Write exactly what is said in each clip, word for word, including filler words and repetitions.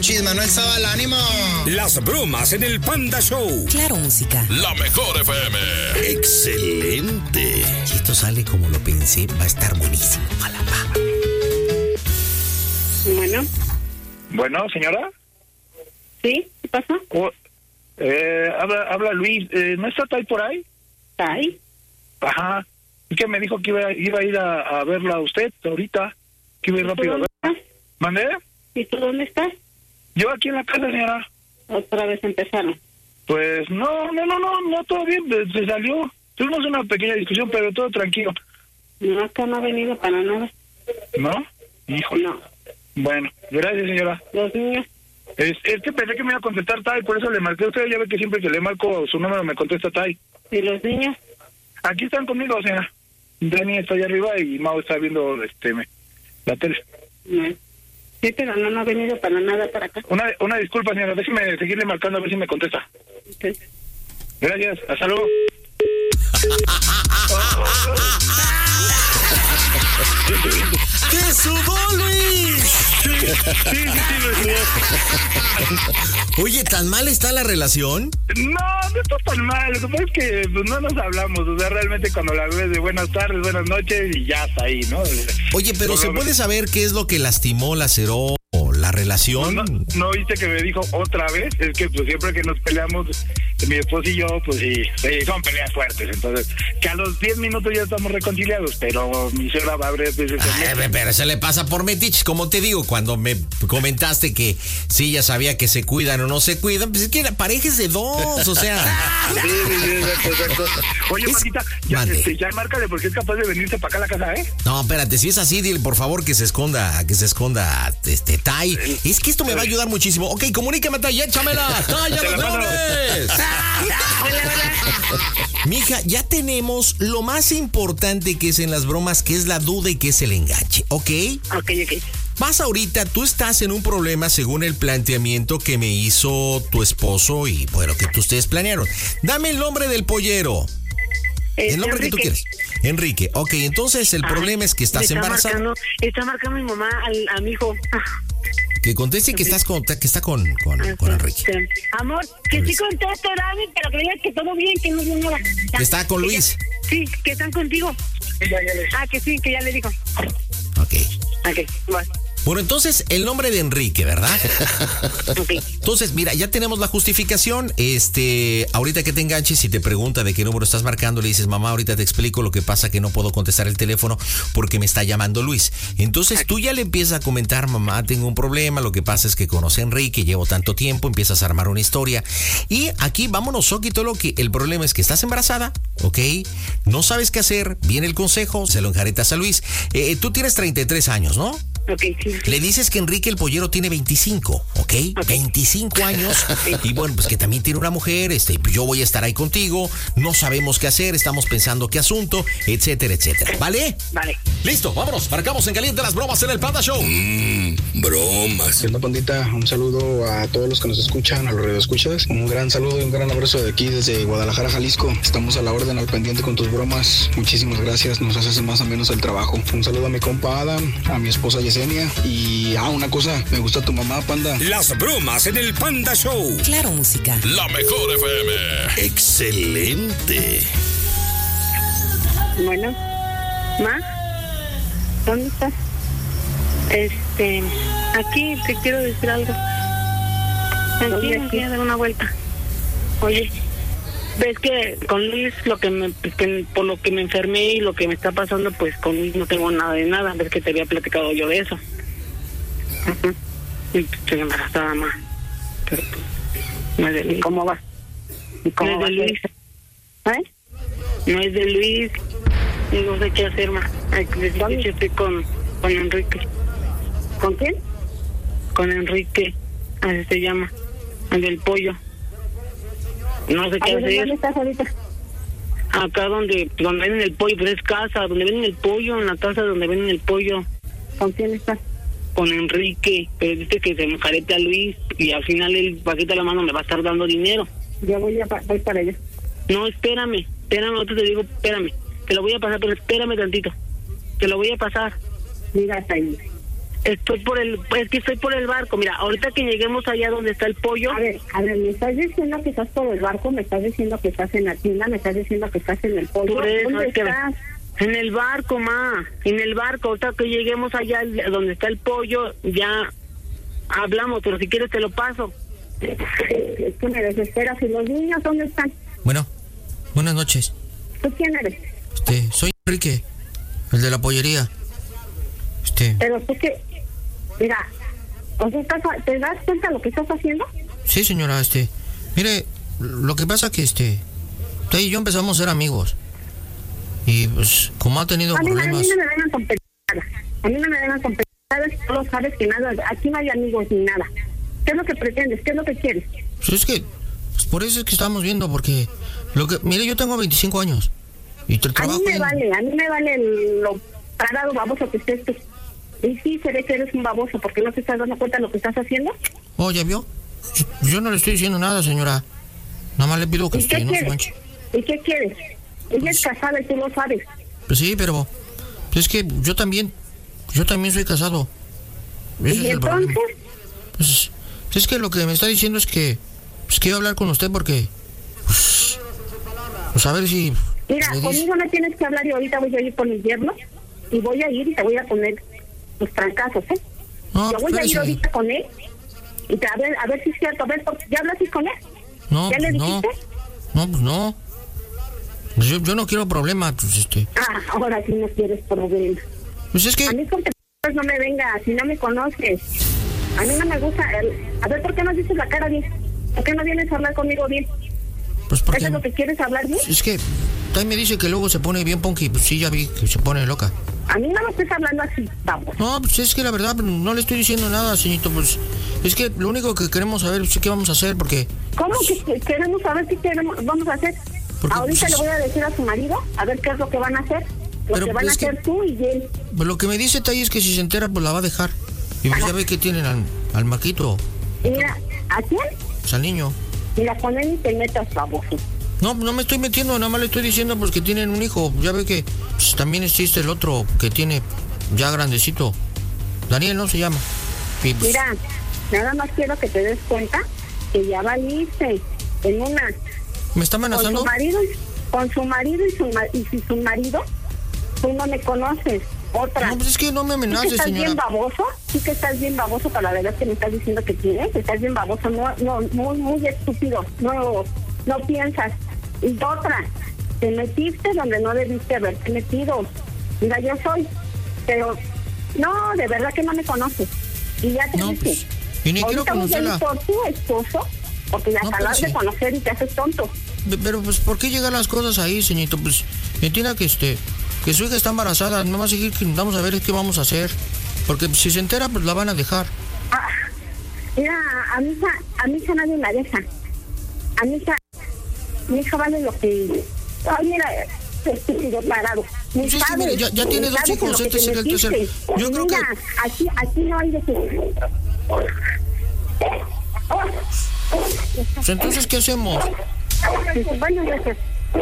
Chis Manuel Zaval, ánimo. Las bromas en el Panda Show. Claro, música. La mejor F M. Excelente. Si esto sale como lo pensé, va a estar buenísimo. Ojalá. Bueno. Bueno, señora. ¿Sí? ¿Qué pasa? Oh, eh, habla, habla Luis. Eh, ¿No está Tai por ahí? ¿Tai? Ajá. Es que me dijo que iba, iba a ir a, a verla a usted ahorita. Que iba a ir rápido a verla. ¿Mandé? ¿Y tú dónde estás? Yo aquí en la casa, señora. Otra vez empezaron. Pues no, no, no, no, no, todo bien. Se salió. Tuvimos una pequeña discusión, pero todo tranquilo. No, acá no ha venido para nada. ¿No? Híjole. No. Bueno, gracias, señora. Los niños. Es, es que pensé que me iba a contestar Tai, por eso le marqué a usted. Ya ve que siempre que le marco su número me contesta Tai. ¿Y los niños? Aquí están conmigo, señora. Dani está allá arriba y Mau está viendo este me, la tele. No. Sí, pero no, no ha venido para nada para acá. Una una disculpa, señora. Déjeme seguirle marcando a ver si me contesta. Okay. Gracias. Hasta luego. ¡Te sudó, Luis! Sí, sí, sí, sí, sí. Oye, ¿tan mal está la relación? No, no está tan mal. Lo que pasa es que pues, no nos hablamos. O sea, realmente cuando la ves de buenas tardes, buenas noches y ya está ahí, ¿no? Oye, pero ¿se puede saber qué es lo que lastimó, laceró la relación? No, no, ¿no viste que me dijo otra vez? Es que pues siempre que nos peleamos, mi esposo y yo, pues sí, sí, son peleas fuertes. Entonces, que a los diez minutos ya estamos reconciliados, pero mi suegra va a abrir veces. Ay, pero se le pasa por metich. Como te digo, cuando me comentaste que sí, ya sabía que se cuidan o no se cuidan, pues es que la pareja es de dos, o sea. Sí, sí, sí, exacto, exacto. Oye, Es... Paquita, ya, este, ya márcale porque es capaz de venirse para acá a la casa, ¿eh? No, espérate, si es así, dile por favor que se esconda, que se esconda este Tai. Es que esto me va a ayudar muchísimo. Ok, comunícame, Tai, échamela. Tai, ya los drones. Mija, ya tenemos lo más importante que es en las bromas, que es la duda y que es el enganche, ¿ok? Ok, ok. Vas ahorita, tú estás en un problema según el planteamiento que me hizo tu esposo y bueno, que ustedes planearon. Dame el nombre del pollero. Es el nombre Enrique. que tú quieres. Enrique, ok, entonces el Ay, problema es que estás está embarazada. Marcando, está marcando mi mamá al, a mi hijo. Que conteste que estás con, que está con, con, con Enrique. Sí. Amor, que sí contesto, Dani, pero que digas que todo bien, que no viene nada. Que está con Luis. Sí, que están contigo. Ah, que sí, que ya le dijo. Ok. Ok, bueno. Bueno, entonces, el nombre de Enrique, ¿verdad? Ok. Entonces, mira, ya tenemos la justificación. Este, ahorita que te enganches, si te pregunta de qué número estás marcando, le dices, mamá, ahorita te explico, lo que pasa que no puedo contestar el teléfono porque me está llamando Luis. Entonces, tú ya le empiezas a comentar, mamá, tengo un problema, lo que pasa es que conocí a Enrique, llevo tanto tiempo, empiezas a armar una historia. Y aquí, vámonos, Soquito, lo que el problema es que estás embarazada, ¿ok? No sabes qué hacer, viene el consejo, se lo enjaretas a Luis. Eh, tú tienes treinta y tres años, ¿no? Ok, sí, sí. Le dices que Enrique el pollero tiene veinticinco, ¿ok? okay. veinticinco años. Y bueno, pues que también tiene una mujer, este, pues yo voy a estar ahí contigo, no sabemos qué hacer, estamos pensando qué asunto, etcétera, etcétera. ¿Vale? Vale. Listo, vámonos, marcamos en caliente las bromas en el Panda Show. Mmm, bromas. ¿Qué onda, pandita? Un saludo a todos los que nos escuchan, a los radioescuchas. Un gran saludo y un gran abrazo de aquí desde Guadalajara, Jalisco. Estamos a la orden, al pendiente con tus bromas. Muchísimas gracias, nos haces más o menos el trabajo. Un saludo a mi compa Adam, a mi esposa Yesenia. Y, ah, una cosa, me gusta tu mamá, Panda. Las bromas en el Panda Show. Claro, música. La mejor F M. Excelente. Bueno, ¿ma? ¿Dónde estás? Este, aquí te quiero decir algo. Aquí me voy a dar una vuelta. Oye, ves que con Luis, lo que me, que, por lo que me enfermé y lo que me está pasando, pues con Luis no tengo nada de nada. Ves que te había platicado yo de eso. Uh-huh. Y estoy embarazada, ma. Pero, no es de Luis. ¿Cómo va? ¿Cómo no es de Luis. ¿Eh? No es de Luis. Y no sé qué hacer, ma. Ay, que yo estoy con, con Enrique. ¿Con quién? Con Enrique. Así se llama. El del pollo. No sé qué hacer. ¿Dónde estás ahorita? Acá donde, donde venden el pollo, pero es casa. Donde venden el pollo, en la casa donde venden el pollo. ¿Con quién estás? Con Enrique, pero dice que se me carete a Luis y al final el paquete a la mano me va a estar dando dinero. Ya voy, a voy para allá. No, espérame, espérame, ahorita te digo, espérame. Te lo voy a pasar, pero espérame tantito. Te lo voy a pasar. Mira, hasta ahí. Estoy por el, es que estoy por el barco. Mira, ahorita que lleguemos allá donde está el pollo. A ver, a ver, me estás diciendo que estás por el barco, me estás diciendo que estás en la tienda, me estás diciendo que estás en el pollo. Por eso, ¿Dónde es que estás? en el barco, ma, en el barco. Ahorita que lleguemos allá donde está el pollo, ya hablamos, pero si quieres te lo paso. Es que me desesperas. ¿Y los niños dónde están? Bueno, buenas noches. ¿Tú quién eres? Este, soy Enrique, el de la pollería. Este, Pero tú que, mira, o sea, estás, ¿te das cuenta de lo que estás haciendo? sí, señora, este, mire, lo que pasa que este, usted y yo empezamos a ser amigos. Y pues, como ha tenido A mí, a mí problemas. no me vengan con pendejadas. A mí no me vengan con pendejadas. Tú lo sabes que nada, aquí no hay amigos ni nada. ¿Qué es lo que pretendes? ¿Qué es lo que quieres? Pues es que, pues por eso es que estamos viendo, porque, lo que, mire, yo tengo veinticinco años. Y tra- A trabajo mí me en- vale, a mí me vale lo parado baboso que estés tú. Y sí, se ve que eres un baboso porque no te estás dando cuenta de lo que estás haciendo. Oh, ¿ya vio? Yo, yo no le estoy diciendo nada, señora. Nada más le pido que ¿Y qué usted no se quieres? manche. ¿Y qué quieres? Ella es casada y tú lo sabes. Pues sí, pero pues es que yo también, yo también soy casado. Ese ¿Y es el entonces? problema. Pues, es que lo que me está diciendo es que pues quiero hablar con usted porque pues, pues a ver si Mira, le dice- conmigo no tienes que hablar y ahorita voy a ir con mi yerno y voy a ir y te voy a poner los trancazos, ¿eh? No, Yo voy a ir espérese. ahorita con él y te, a, ver, a ver si es cierto. A ver, ¿ya hablaste con él? No, ¿Ya le pues no. dijiste? No, pues no. Pues yo, yo no quiero problemas, pues este. Ah, ahora sí no quieres problemas. Pues es que A mí con pendejadas no me vengas, si no me conoces. A mí no me gusta. El... A ver, ¿por qué no dices la cara bien? ¿Por qué no vienes a hablar conmigo bien? pues porque ¿Eso es lo que quieres hablar bien? es que también me dice que luego se pone bien punky, pues sí ya vi que se pone loca. A mí no me estés hablando así, vamos. No, pues es que la verdad no le estoy diciendo nada, señorito, pues es que lo único que queremos saber es qué vamos a hacer, porque ¿Cómo que que queremos saber qué queremos, vamos a hacer? Porque, Ahorita pues, le voy a decir a su marido a ver qué es lo que van a hacer. Lo Pero, que van a es que- hacer tú y él. pues, lo que me dice Tay es que si se entera pues la va a dejar. Y pues ya ve que tienen al, al maquito, Y mira, ¿a quién? pues al niño. Mira, con él ni te metas, baboso. No, no me estoy metiendo, nada más le estoy diciendo pues que tienen un hijo. Ya ve que pues, también existe el otro que tiene ya grandecito. Daniel no se llama. Y, pues, Mira, nada más quiero que te des cuenta que ya valiste en una. ¿me está Con amenazando? su marido, con su marido y su, ma- y si su marido, tú no me conoces. Otra. No, pues es que no me ¿Sí que amenaces, estás señora. bien baboso? ¿Sí que estás bien baboso para la verdad que me estás diciendo que tienes? Estás bien baboso, no, no, muy, muy estúpido, no, no piensas. Y otra, te metiste donde no debiste haberte metido. Mira, yo soy, pero no, de verdad que no me conoces. Y ya te No, dije. pues, y ni quiero Ahorita voy a ir conocerla. por tu esposo, porque ya No, acabas pero de sí. conocer y te haces tonto. Pe- Pero pues, ¿por qué llegan las cosas ahí, señorito? Pues, entienda que este, que su hija está embarazada, no va a seguir que vamos a ver qué vamos a hacer. Porque si se entera, pues la van a dejar. Ah, mira, a mi hija, a mi hija nadie la deja. A mi hija, mi hija vale lo que... Ay, mira, estúpido parado. Mi Pues es que, padre, mire, ya- ya tiene dos ¿sabes en hijos, lo que este te es el tercero. metiste? Yo creo que- Mira, aquí, aquí no hay de que... Pues entonces, ¿qué hacemos? Bueno, gracias.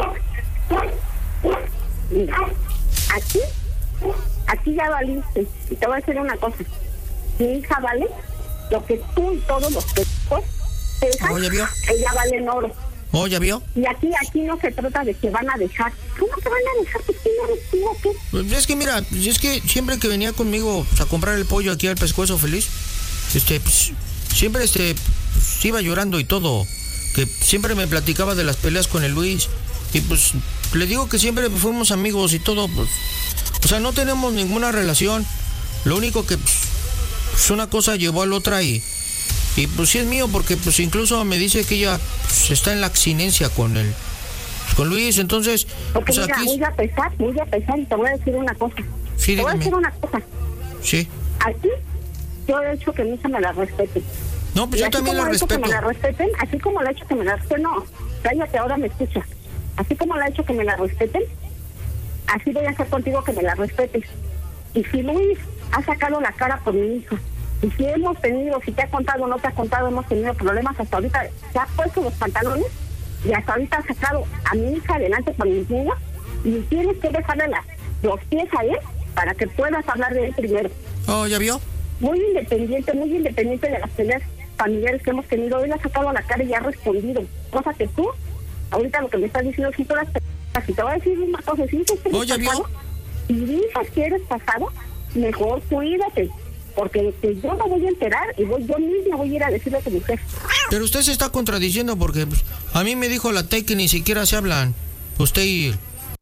Mira, aquí, aquí ya valiste. Y te voy a decir una cosa. Mi hija vale lo que tú y todos los que pues, Oh, ¿ya vio? ella vale en oro. Oh, ¿ya vio? Y aquí, aquí no se trata de que van a dejar. ¿Cómo te van a dejar? ¿Pues quién eres tú o qué? Pues es que mira, pues es que siempre que venía conmigo pues, a comprar el pollo aquí al Pescuezo Feliz, este, pues, siempre este, pues, iba llorando y todo. Que siempre me platicaba de las peleas con el Luis. Y pues le digo que siempre fuimos amigos y todo, pues. O sea, no tenemos ninguna relación. Lo único que pues, pues, una cosa llevó a la otra y. Y pues sí es mío, porque pues incluso me dice que ella pues, está en la abstinencia con el. Pues, con Luis, entonces. Porque O sea, mira, aquí- voy a pesar, voy a pesar y te voy a decir una cosa. Sí, te voy a dígame. decir una cosa. Sí. Aquí yo he hecho que mi hija me la respete. No, pues Y yo así también como la he hecho respeto. que me la respeten, así como le he hecho que me la respeten, no, cállate, ahora me escucha. Así como le he hecho que me la respeten, así voy a hacer contigo que me la respetes. Y si Luis ha sacado la cara por mi hija, y si hemos tenido, si te ha contado o no te ha contado, hemos tenido problemas hasta ahorita, se ha puesto los pantalones y hasta ahorita ha sacado a mi hija adelante por mis niños, y tienes que dejarle las, los pies a él para que puedas hablar de él primero. Oh, ¿ya vio? muy independiente, muy independiente de las peleas familiares que hemos tenido. Él ha sacado a la cara y ha respondido, cosa que tú, ahorita lo que me estás diciendo, si todas las te voy a decir una cosa, si dices que eres Oye, pasado, y dices que eres pasado, mejor cuídate, porque que yo no voy a enterar y voy yo misma voy a ir a decirle a tu mujer. Pero usted se está contradiciendo porque pues, a mí me dijo la T E que ni siquiera se hablan. Usted y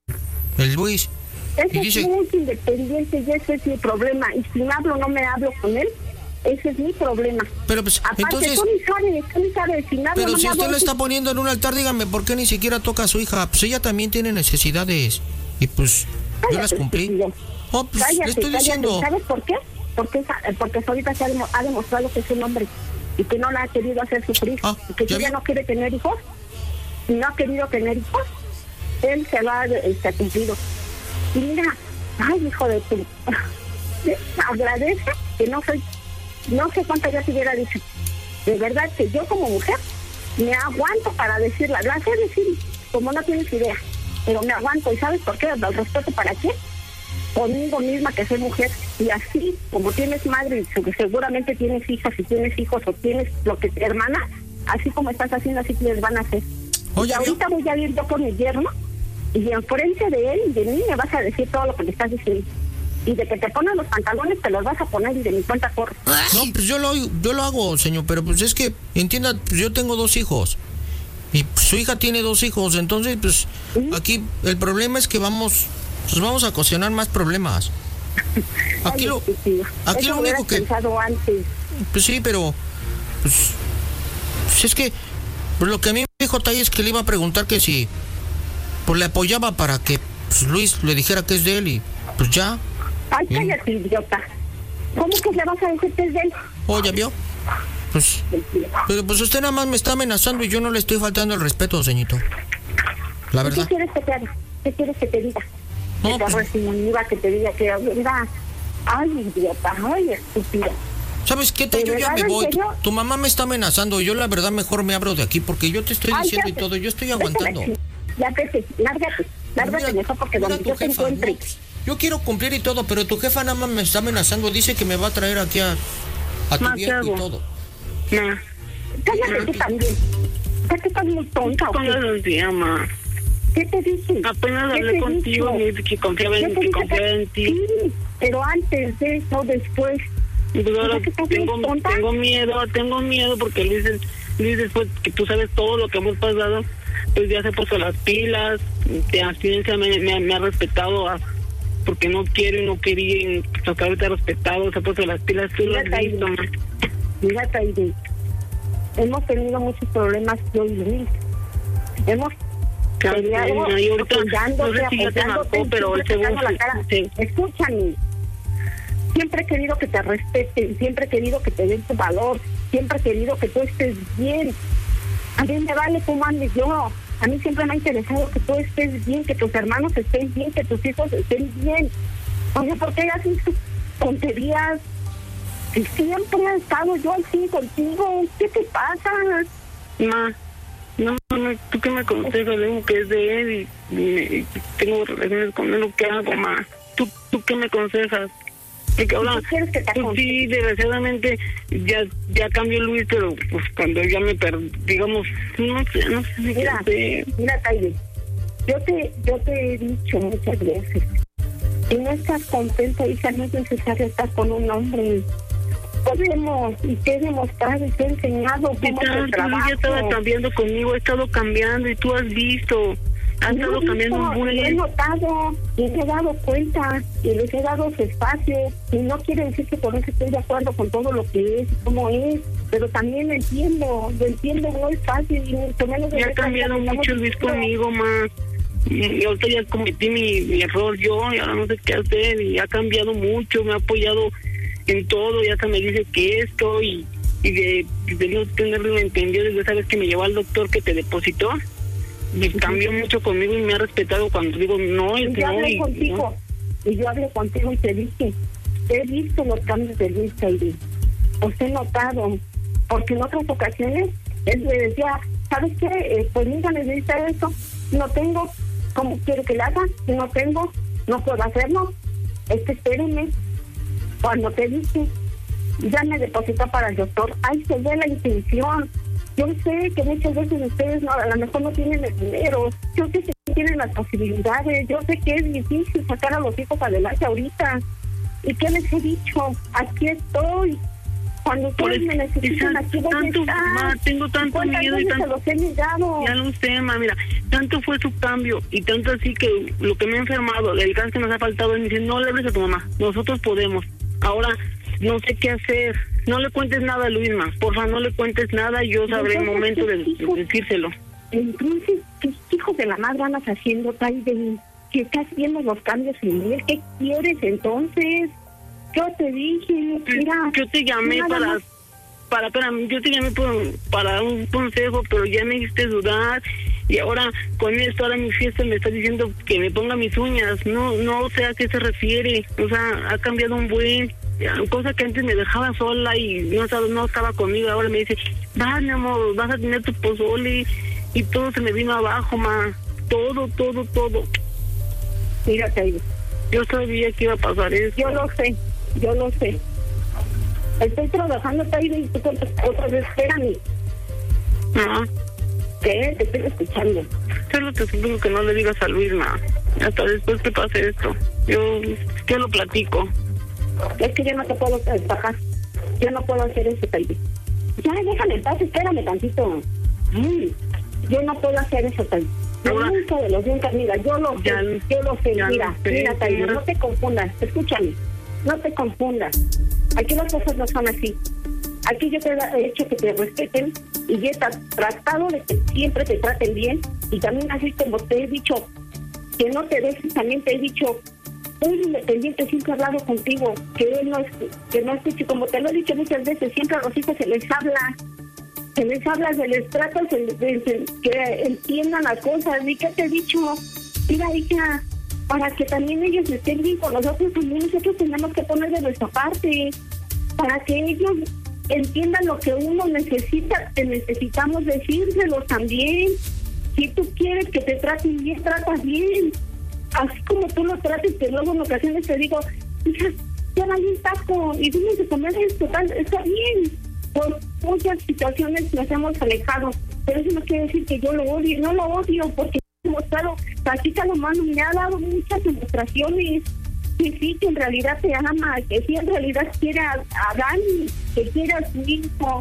el Luis. Ese y dice... es muy independiente y ese es mi problema. Y si me hablo no me hablo con él, ese es mi problema. Pero pues, aparte, entonces... tú ni sabes, tú ni sabes, si me hablo, Pero no si me usted hablo, lo está poniendo en un altar, dígame, ¿por qué ni siquiera toca a su hija? Pues ella también tiene necesidades. Y pues, cállate, yo las cumplí. Estúpido. Oh, pues, cállate, le estoy cállate. diciendo... ¿Sabes por qué? Porque, porque ahorita se ha, demo, ha demostrado que es un hombre y que no la ha querido hacer sufrir. Ah, y que si ella no quiere tener hijos, y no ha querido tener hijos, él se va este, a cumplido. Y mira, ay, hijo de tu... agradece que no soy... No sé cuánto ya te hubiera dicho. De verdad que yo como mujer me aguanto para decirla. La sé decir como no tienes idea, pero me aguanto. ¿Y sabes por qué? ¿El respeto para qué? Conmigo misma, que soy mujer. Y así, como tienes madre y seguramente tienes hijas, si tienes hijos o tienes lo que te hermana, así como estás haciendo, así les van a hacer. Oye, y ahorita voy a ir yo con mi yerno y enfrente de él y de mí me vas a decir todo lo que le estás diciendo. Y de que te ponen los pantalones te los vas a poner y de mi cuenta corre. No, pues yo lo, yo lo hago, señor, pero pues es que, entienda, pues yo tengo dos hijos. Y pues, su hija tiene dos hijos, entonces pues ¿sí? Aquí el problema es que vamos, pues vamos a ocasionar más problemas. Aquí Ay, lo, sí, aquí eso lo único que... pensado antes. Pues sí, pero, pues, pues es que, pues lo que a mí me dijo Tai es que le iba a preguntar que si, pues le apoyaba para que pues, Luis le dijera que es de él y pues ya. Ay, cállate, idiota. ¿Cómo que le vas a decir que es de él? Oh, ¿ya vio? Pues, pero pues usted nada más me está amenazando y yo no le estoy faltando el respeto, señorito. La verdad. ¿Qué quieres que te haga? ¿Qué quieres que te diga? No, que te pues... reciba, que te diga que... Mira, ay, idiota, ay, estúpida. ¿Sabes qué? Te, yo ya me voy. Tu, tu mamá me está amenazando. Yo la verdad mejor me abro de aquí porque yo te estoy ay, diciendo y todo. Yo estoy aguantando. Ya vete, lárgate. Lárgate mejor porque donde yo te encuentre... No, pues, yo quiero cumplir y todo, pero tu jefa nada más me está amenazando. Dice que me va a traer aquí a, a tu Ma, viejo y todo. Ma. Cállate tú también. Ya que estás muy tonta. ¿Cómo los días, ma? ¿Qué te dije? Apenas hablé contigo, me dije que confiaba en, que confiaba en ti. Sí, pero antes de eso, después. Y pues ahora tengo, tengo miedo, tengo miedo porque Luis, Luis, después que tú sabes todo lo que hemos pasado, pues ya se puso las pilas, de abstinencia me, me, me ha respetado a, porque no quiero y no quería, hasta ahorita ha respetado, se ha puesto las pilas, tú lo has visto. Mira, Taide, hemos tenido muchos problemas yo y Luis. Hemos peleado, y ahorita apoyándote, no sé si ya te marcó, pero el segundo sí. Escúchame, siempre he querido que te respeten, siempre he querido que te den tu valor, siempre he querido que tú estés bien. A mí me vale cómo andes yo. A mí siempre me ha interesado que tú estés bien, que tus hermanos estén bien, que tus hijos estén bien. Oye, ¿por qué haces tonterías? Si siempre he estado yo así contigo, ¿qué te pasa? Ma, no, no, tú que me aconsejas, digo que es de él y, y, y tengo relaciones con él, lo que hago, ma. ¿Tú, tú qué me aconsejas? Porque ahora, quieres que te pues sí, desgraciadamente ya ya cambió Luis, pero pues cuando ya me perdí, digamos, no sé, no sé si mira, te... mira, Taide, yo te, yo te he dicho muchas veces, si no estás contenta, hija, no es necesario estar con un hombre. Podemos, y te he demostrado y te he enseñado cómo es el trabajo. Luis ya estaba cambiando conmigo, he estado cambiando y tú has visto. Han no estado cambiando un buen. Lo he notado y me he dado cuenta y les he dado su espacio y no quiere decir que por eso estoy de acuerdo con todo lo que es y cómo es, pero también lo entiendo, lo entiendo, no es fácil y mucho menos de ya ha cambiado mucho Luis conmigo, más y ahorita ya cometí mi, mi error yo y ahora no sé qué hacer y ha cambiado mucho, me ha apoyado en todo y hasta me dice que esto y, y de, de no tenerlo entendido desde esa vez que me llevó al doctor que te depositó. Me cambió mucho conmigo y me ha respetado cuando digo no y, y yo no, hablé y, contigo no. y yo hablé contigo y te dije, he visto los cambios de Luis Taide, os he notado, porque en otras ocasiones él me decía, ¿sabes qué? Eh, pues mira, necesita eso, no tengo, ¿cómo quiero que lo haga? Si no tengo, no puedo hacerlo, es que espérenme. Cuando te dije, ya me depositó para el doctor. Ahí se ve la intención. Yo sé que muchas veces ustedes no, a lo mejor no tienen el dinero. Yo sé que tienen las posibilidades. Yo sé que es difícil sacar a los hijos adelante ahorita. ¿Y qué les he dicho? Aquí estoy. Cuando ustedes me necesitan, aquí voy tanto, a estar. Ma, tengo tanto miedo y tanto... se los he negado. Ya lo sé, ma, mira, tanto fue su cambio y tanto así que lo que me ha enfermado, el gas que nos ha faltado, él me dice, no le hables a tu mamá, nosotros podemos. Ahora, no sé qué hacer. No le cuentes nada a Luisma, por favor, no le cuentes nada, yo sabré el momento de, de decírselo. Entonces, ¿qué hijos de la madre andas haciendo, Taide? Que estás viendo los cambios en él. ¿Qué quieres entonces? Yo te dije, mira... Yo te llamé para, más. para, para, yo te llamé por, para un consejo, pero ya me hiciste dudar. Y ahora, con esto, ahora mi fiesta me está diciendo que me ponga mis uñas. No, no sé a qué se refiere. O sea, ha cambiado un buen... cosa que antes me dejaba sola y no estaba, no estaba conmigo. Ahora me dice, va, mi amor, vas a tener tu pozole. Y todo se me vino abajo, ma. Todo, todo, todo. Mira, Taide, yo sabía que iba a pasar eso. Yo lo sé, yo lo sé. Estoy trabajando, Taide, y tú cuentas cosas. Espérame. No. ¿Qué? Te estoy escuchando. Solo te supongo que no le digas a Luisma. Hasta después que pase esto. Yo, yo lo platico. Es que yo no te puedo bajar. Yo no puedo hacer eso, Taide. Ya, déjame en paz, espérame tantito. Ay, yo no puedo hacer eso, Taide. Ahora, nunca de los nunca, mira, yo lo ya, sé, yo lo sé, mira, sé, mira, Taide, mira. no te confundas, escúchame, no te confundas. Aquí las cosas no son así. Aquí yo te he hecho que te respeten y he tratado de que siempre te traten bien, y también así como te he dicho que no te dejes, también te he dicho muy independiente, siempre he hablado contigo, que él no es, que no escuche, como te lo he dicho muchas veces, siempre a los hijos se les habla, se les habla, se les trata, se les, se, se, que entiendan las cosas. ¿Y qué te he dicho? Mira, hija, para que también ellos estén bien con nosotros, también nosotros tenemos que poner de nuestra parte, para que ellos entiendan lo que uno necesita, que necesitamos decírselos también. Si tú quieres que te traten bien, tratas bien. Así como tú lo trates, que luego en ocasiones te digo, hija, ya hay un taco y tienes que comer esto, tal, está bien. Por muchas situaciones nos hemos alejado, pero eso no quiere decir que yo lo odie, no lo odio, porque he mostrado, Tachita lo mano, me ha dado muchas demostraciones que sí, que en realidad te ama, que sí, en realidad quiere a, a Dani, que quiere a su hijo.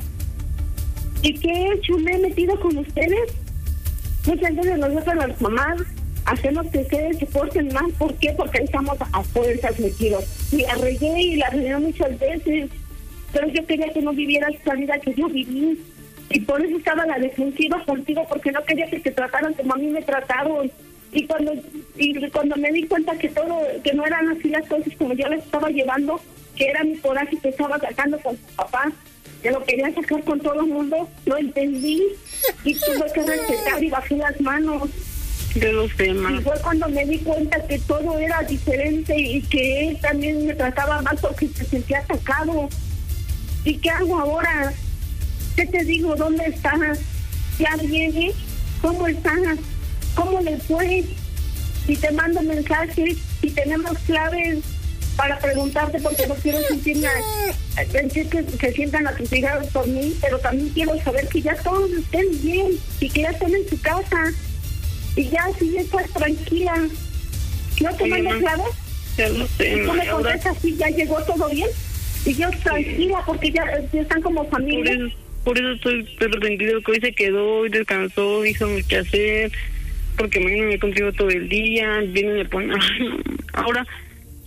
¿Y qué he hecho? Me he metido con ustedes. Muchas veces nosotros las mamás hacemos que ustedes se porten mal. ¿Por qué? Porque ahí estamos a fuerzas metidos. Y la regué y la regué muchas veces, pero yo quería que no vivieras esa vida que yo viví. Y por eso estaba a la defensiva contigo, porque no quería que te trataran como a mí me trataron. Y cuando y cuando me di cuenta que todo, que no eran así las cosas como yo las estaba llevando, que era mi coraje que estaba sacando con tu papá, que lo quería sacar con todo el mundo, lo entendí y tuve que respetar y bajé las manos. De los temas. Y fue cuando me di cuenta que todo era diferente y que él también me trataba mal porque se sentía atacado. ¿Y qué hago ahora? ¿Qué te digo? ¿Dónde estás? ¿Ya viene? ¿Cómo estás? ¿Cómo le fue? Si te mando mensajes, si tenemos claves para preguntarte, porque no quiero sentirme, sentir que se sientan atrocidades por mí, pero también quiero saber que ya todos estén bien y que ya estén en su casa. Y ya, si ya estás tranquila, ¿no te mando claves? Ya lo sé, ¿Y tú me contestas si ya llegó todo bien? Y yo tranquila, porque ya, ya están como familia. Por eso, por eso estoy tranquilo, que hoy se quedó, hoy descansó, hizo mi quehacer, porque mañana me contigo todo el día, viene y me pone... Ahora,